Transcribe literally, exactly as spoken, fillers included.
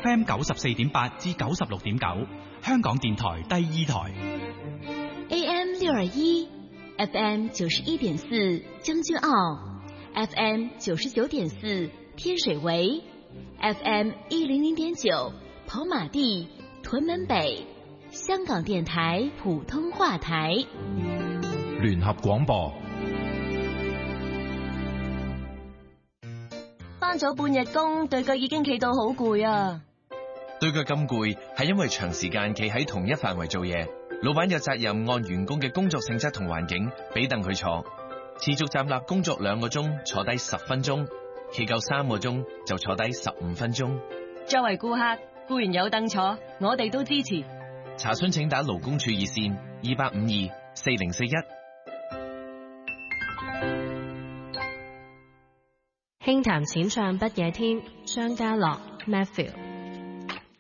F M 九十四點八至九十六點九，香港電台第二台。 A M 六二一，F M 九十一點四將軍澳 ，F M 九十九點四天水圍 ，F M 一零零點九跑馬地、屯門北，香港電台普通話台。 聯合廣播。 返咗半日工，對腳已經企到好攰啊！ 對腳咁攰，係因為長時間企喺同一範圍做嘢。老闆有責任按員工嘅工作性質同環境，俾凳佢坐。持續站立工作兩個鐘，坐低十分鐘；企夠三個鐘，就坐低十五分鐘。 作為顧客，固然有凳坐，我哋都支持。 查詢請打勞工處熱線二八五二四零四一。 輕談淺唱不夜天，張家樂 Matthew。